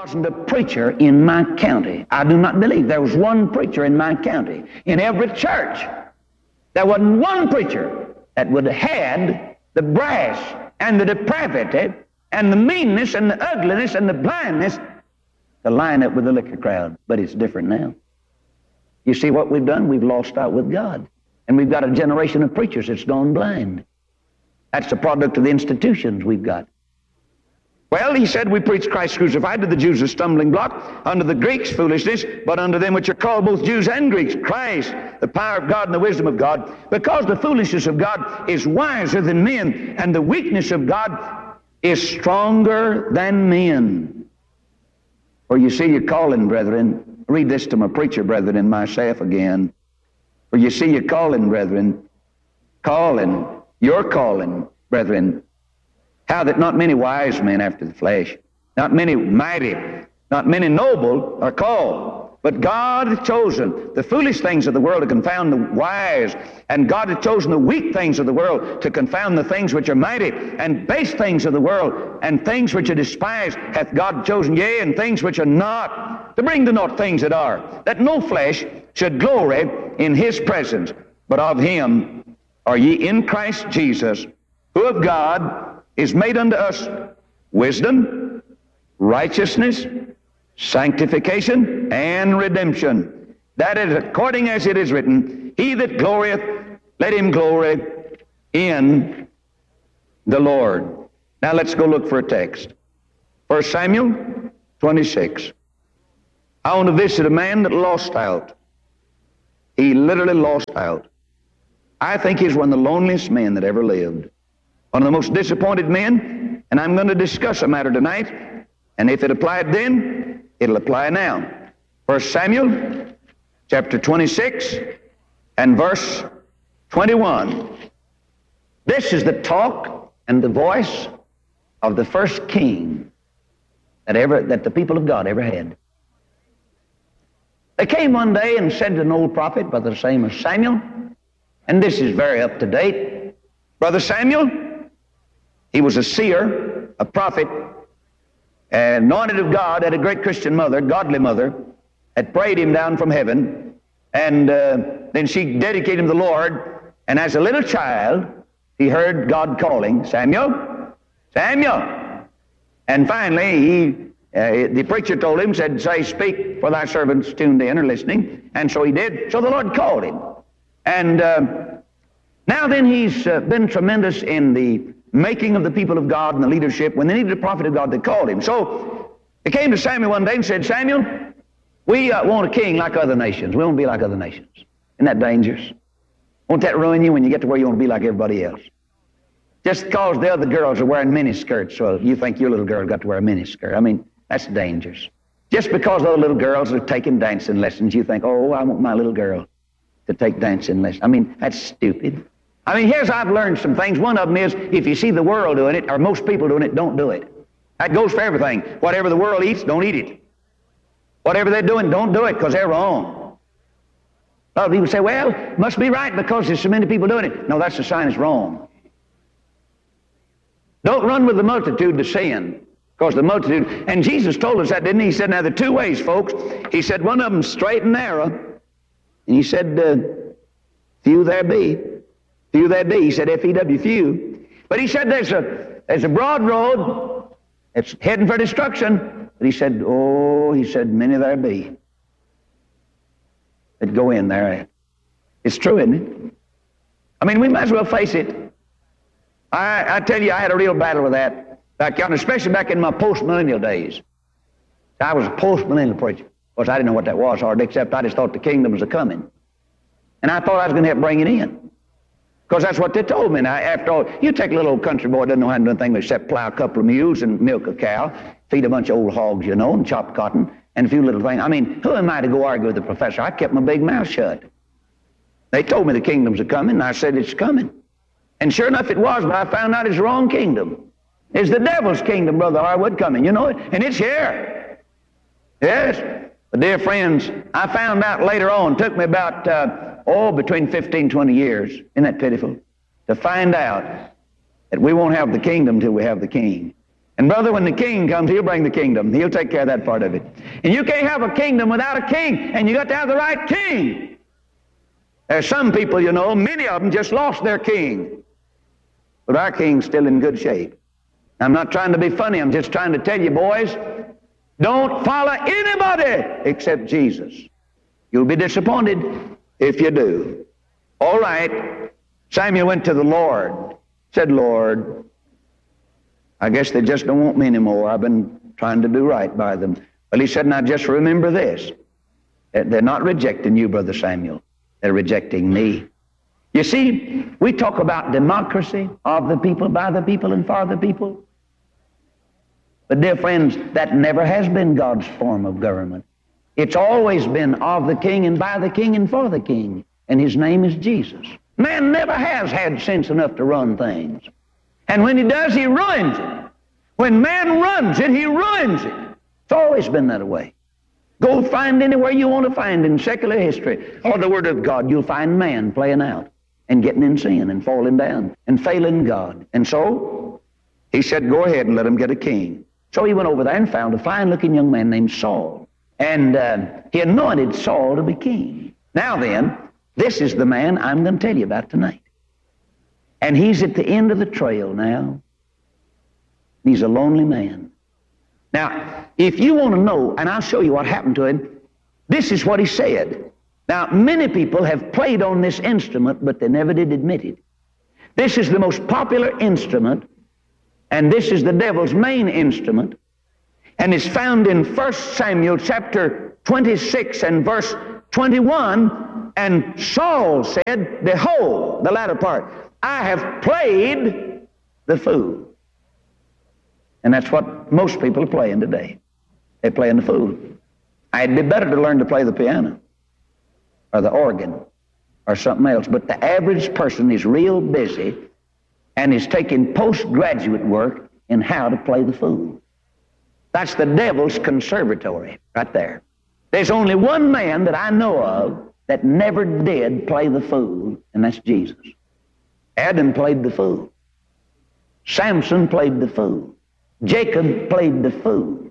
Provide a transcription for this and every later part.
wasn't a preacher in my county. I do not believe there was one preacher in my county. In every church, there wasn't one preacher that would have had the brass and the depravity and the meanness and the ugliness and the blindness to line up with the liquor crowd. But it's different now. You see what we've done? We've lost out with God. And we've got a generation of preachers that's gone blind. That's the product of the institutions we've got. Well, he said, we preach Christ crucified, to the Jews a stumbling block, unto the Greeks foolishness, but unto them which are called both Jews and Greeks, Christ, the power of God and the wisdom of God, because the foolishness of God is wiser than men, and the weakness of God is stronger than men. For you see your calling, brethren. Read this to my preacher brethren and myself again. For you see your calling, brethren, your calling, brethren, how that not many wise men after the flesh, not many mighty, not many noble are called. But God hath chosen the foolish things of the world to confound the wise, and God hath chosen the weak things of the world to confound the things which are mighty, and base things of the world, and things which are despised hath God chosen, yea, and things which are not, to bring to naught things that are, that no flesh should glory in his presence. But of him are ye in Christ Jesus, who of God is made unto us wisdom, righteousness, sanctification, and redemption. That is according as it is written, he that glorieth, let him glory in the Lord. Now let's go look for a text. 1 Samuel 26. I want to visit a man that lost out. He literally lost out. I think he's one of the loneliest men that ever lived. One of the most disappointed men, and I'm going to discuss a matter tonight, and if it applied then, it'll apply now. 1 Samuel chapter 26 and verse 21. This is the talk and the voice of the first king that the people of God ever had. They came one day and said to an old prophet by the name of Samuel, and this is very up to date. Brother Samuel, he was a seer, a prophet, anointed of God, had a great Christian mother, godly mother, had prayed him down from heaven, and then she dedicated him to the Lord, and as a little child, he heard God calling, Samuel, Samuel. And finally, the preacher told him, said, say, speak, for thy servant's tuned in or listening, and so he did. So the Lord called him. And now then he's been tremendous in the making of the people of God and the leadership. When they needed a prophet of God, they called him. So they came to Samuel one day and said, Samuel, we want a king like other nations. We want to be like other nations. Isn't that dangerous? Won't that ruin you when you get to where you want to be like everybody else? Just because the other girls are wearing miniskirts, so you think your little girl got to wear a miniskirt. I mean, that's dangerous. Just because the other little girls are taking dancing lessons, you think, oh, I want my little girl to take dancing lessons. I mean, that's stupid. I mean, here's I've learned some things. One of them is, if you see the world doing it, or most people doing it, don't do it. That goes for everything. Whatever the world eats, don't eat it. Whatever they're doing, don't do it, because they're wrong. A lot of people say, well, it must be right because there's so many people doing it. No, that's a sign it's wrong. Don't run with the multitude to sin, because the multitude, and Jesus told us that, didn't he? He said, now there are two ways, folks. He said, one of them straight and narrow, and he said, few there be. Few there be. He said, F-E-W, few. But he said, there's a broad road. It's heading for destruction. But he said, many there be that go in there. It's true, isn't it? I mean, we might as well face it. I tell you, I had a real battle with that back yonder, especially back in my post-millennial days. I was a post-millennial preacher. Of course, I didn't know what that was hardly, except I just thought the kingdom was a-coming. And I thought I was going to help bring it in. Because that's what they told me. Now, after all, you take a little old country boy, doesn't know how to do anything except plow a couple of mules and milk a cow, feed a bunch of old hogs, you know, and chop cotton, and a few little things. I mean, who am I to go argue with the professor? I kept my big mouth shut. They told me the kingdom's a-coming, and I said it's coming. And sure enough it was, but I found out it's the wrong kingdom. It's the devil's kingdom, Brother Harwood, coming. You know it? And it's here. Yes. But dear friends, I found out later on, took me about, between 15 and 20 years, isn't that pitiful, to find out that we won't have the kingdom till we have the king. And brother, when the king comes, he'll bring the kingdom. He'll take care of that part of it. And you can't have a kingdom without a king, and you got to have the right king. There's some people, you know, many of them just lost their king. But our king's still in good shape. I'm not trying to be funny. I'm just trying to tell you, boys, don't follow anybody except Jesus. You'll be disappointed if you do. All right. Samuel went to the Lord, said, Lord, I guess they just don't want me anymore. I've been trying to do right by them. Well, he said, now just remember this. They're not rejecting you, Brother Samuel. They're rejecting me. You see, we talk about democracy, of the people, by the people, and for the people. But dear friends, that never has been God's form of government. It's always been of the king and by the king and for the king. And his name is Jesus. Man never has had sense enough to run things. And when he does, he ruins it. When man runs it, he ruins it. It's always been that way. Go find anywhere you want to find in secular history or the Word of God, you'll find man playing out and getting in sin and falling down and failing God. And so he said, go ahead and let him get a king. So he went over there and found a fine-looking young man named Saul. And he anointed Saul to be king. Now then, this is the man I'm going to tell you about tonight. And he's at the end of the trail now. He's a lonely man. Now, if you want to know, and I'll show you what happened to him, this is what he said. Now, many people have played on this instrument, but they never did admit it. This is the most popular instrument, and this is the devil's main instrument, and it's found in 1 Samuel chapter 26 and verse 21, and Saul said, behold, the latter part, I have played the fool. And that's what most people are playing today. They're playing the fool. It'd be better to learn to play the piano or the organ or something else. But the average person is real busy and is taking postgraduate work in how to play the fool. That's the devil's conservatory right there. There's only one man that I know of that never did play the fool, and that's Jesus. Adam played the fool. Samson played the fool. Jacob played the fool.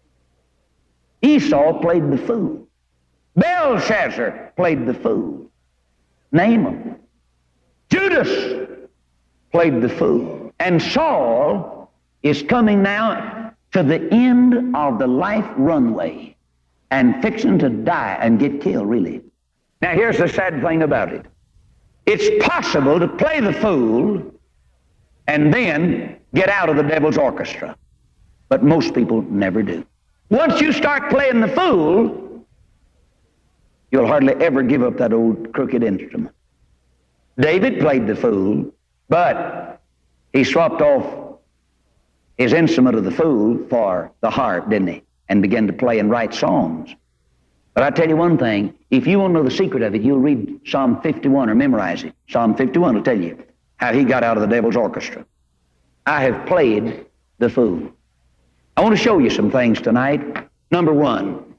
Esau played the fool. Belshazzar played the fool. Name them. Judas played the fool. And Saul is coming now to the end of the life runway and fixing to die and get killed, really. Now, here's the sad thing about it. It's possible to play the fool and then get out of the devil's orchestra. But most people never do. Once you start playing the fool, you'll hardly ever give up that old crooked instrument. David played the fool, but he swapped off his instrument of the fool for the harp, didn't he? And began to play and write songs. But I tell you one thing, if you want to know the secret of it, you'll read Psalm 51 or memorize it. Psalm 51 will tell you how he got out of the devil's orchestra. I have played the fool. I want to show you some things tonight. Number one,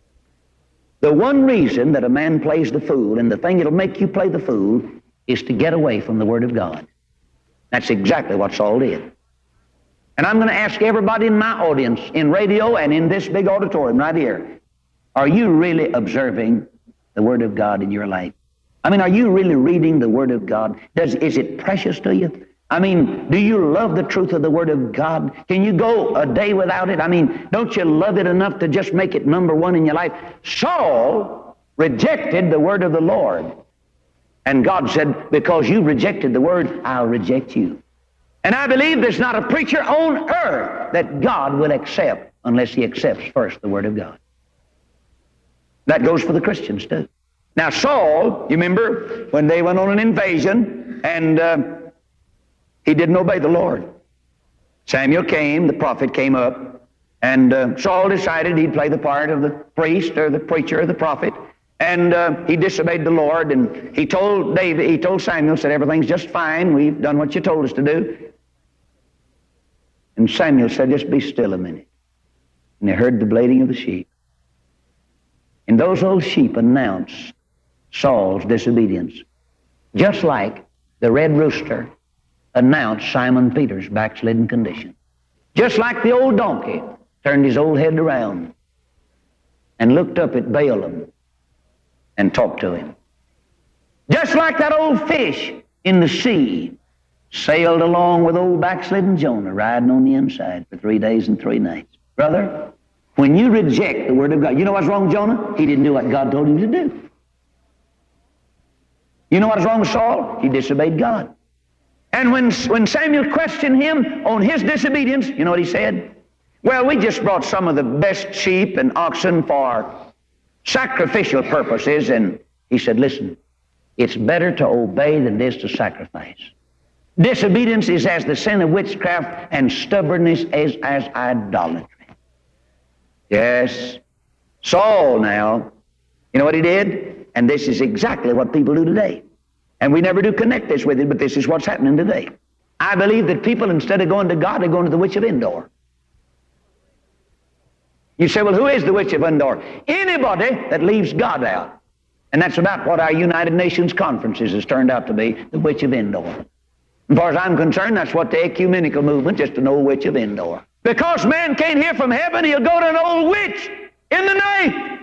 the one reason that a man plays the fool, and the thing that'll make you play the fool, is to get away from the Word of God. That's exactly what Saul did. And I'm going to ask everybody in my audience, in radio and in this big auditorium right here, are you really observing the Word of God in your life? I mean, are you really reading the Word of God? Is it precious to you? I mean, do you love the truth of the Word of God? Can you go a day without it? I mean, don't you love it enough to just make it number one in your life? Saul rejected the Word of the Lord. And God said, because you rejected the Word, I'll reject you. And I believe there's not a preacher on earth that God will accept unless he accepts first the Word of God. That goes for the Christians too. Now Saul, you remember when they went on an invasion and he didn't obey the Lord. Samuel came, the prophet came up, and Saul decided he'd play the part of the priest or the preacher or the prophet, and he disobeyed the Lord, and he told Samuel, said, everything's just fine, we've done what you told us to do. And Samuel said, just be still a minute. And they heard the bleating of the sheep. And those old sheep announced Saul's disobedience, just like the red rooster announced Simon Peter's backslidden condition. just like the old donkey, turned his old head around and looked up at Balaam and talked to him. Just like that old fish in the sea sailed along with old backslidden Jonah riding on the inside for 3 days and 3 nights. Brother, when you reject the Word of God, you know what's wrong with Jonah? He didn't do what God told him to do. You know what's wrong with Saul? He disobeyed God. And when Samuel questioned him on his disobedience, you know what he said? Well, we just brought some of the best sheep and oxen for sacrificial purposes. And he said, listen, it's better to obey than it is to sacrifice. Disobedience is as the sin of witchcraft, and stubbornness is as idolatry. Yes. Saul now, you know what he did? And this is exactly what people do today. And we never do connect this with it, but this is what's happening today. I believe that people, instead of going to God, are going to the witch of Endor. You say, well, who is the witch of Endor? Anybody that leaves God out. And that's about what our United Nations conferences has turned out to be, the witch of Endor. As far as I'm concerned, that's what the ecumenical movement, just an old witch of Endor. Because man can't hear from heaven, he'll go to an old witch in the night.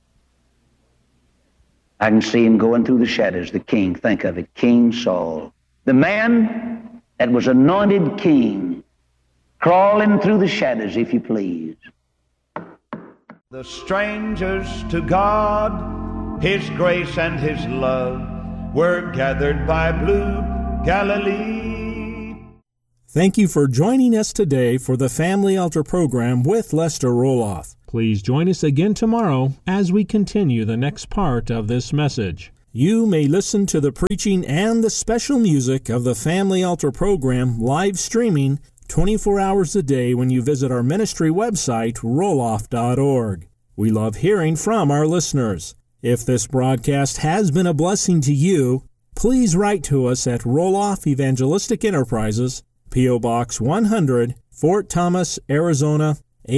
I can see him going through the shadows, the king. Think of it, King Saul. The man that was anointed king, crawling through the shadows, if you please. The strangers to God, His grace and His love, were gathered by blue Galilee. Thank you for joining us today for the Family Altar program with Lester Roloff. Please join us again tomorrow as we continue the next part of this message. You may listen to the preaching and the special music of the Family Altar program live streaming 24 hours a day when you visit our ministry website, roloff.org. We love hearing from our listeners. If this broadcast has been a blessing to you, please write to us at Roloff Evangelistic Enterprises, P.O. Box 100, Fort Thomas, Arizona,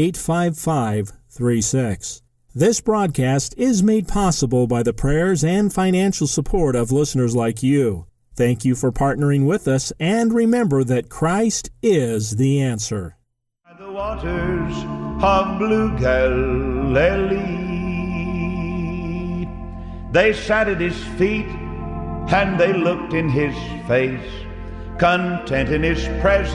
85536. This broadcast is made possible by the prayers and financial support of listeners like you. Thank you for partnering with us, and remember that Christ is the answer. By the waters of blue Galilee, they sat at His feet, and they looked in His face, content in His presence.